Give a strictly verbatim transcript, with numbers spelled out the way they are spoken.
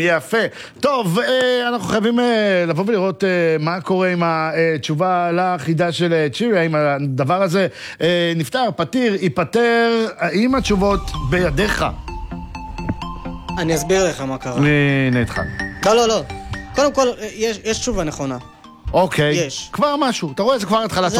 יפה. טוב, אנחנו חייבים לבוא ולראות מה קורה עם התשובה לחידה של צ'ירי, האם הדבר הזה נפטר, פתיר, ייפטר, האם התשובות בידיך? אני אסביר לך מה קרה. הנה התחל. לא, לא, לא. קודם כל, יש, יש תשובה נכונה. אוקיי. יש. כבר משהו. אתה רואה, זה כבר התחלה טובה.